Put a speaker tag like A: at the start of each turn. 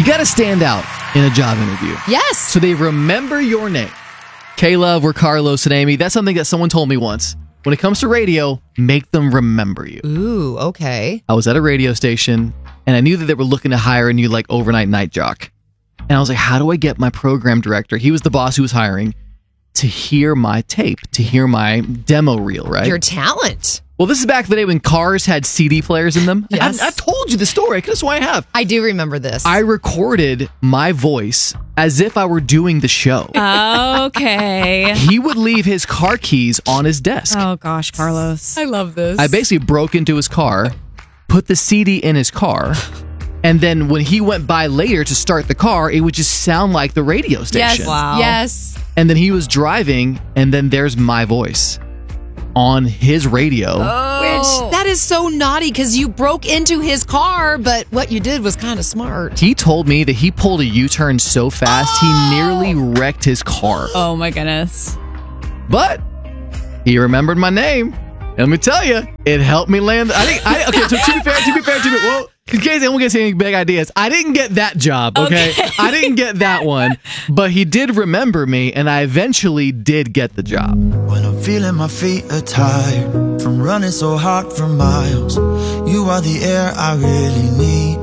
A: You got to stand out in a job interview.
B: Yes.
A: So they remember your name. Caleb or Carlos and Amy, that's something that someone told me once. When it comes to radio, make them remember you.
B: Ooh, okay.
A: I was at a radio station, and I knew that they were looking to hire a new overnight night jock. And I was like, how do I get my program director, he was the boss who was hiring, to hear my tape, to hear my demo reel, right?
B: Your talent.
A: Well, this is back in the day when cars had CD players in them.
B: Yes.
A: I told you the story. I could have sworn I have.
B: I do remember this.
A: I recorded my voice as if I were doing the show.
C: Okay.
A: He would leave his car keys on his desk.
C: Oh, gosh, Carlos.
B: I love this.
A: I basically broke into his car, put the CD in his car, and then when he went by later to start the car, it would just sound like the radio station.
B: Yes.
C: Wow.
B: Yes.
A: And then he was driving, and then there's my voice on his radio.
B: Which, that is so naughty because you broke into his car, but what you did was kind of smart.
A: He told me that he pulled a U-turn so fast, he nearly wrecked his car.
C: Oh, my goodness.
A: But he remembered my name. And let me tell you, it helped me land. Okay, so to be fair, well, in case anyone gets any big ideas, I didn't get that job, okay? I didn't get that one, but he did remember me, and I eventually did get the job.
D: When I'm feeling my feet are tired from running so hard for miles, you are the air I really need.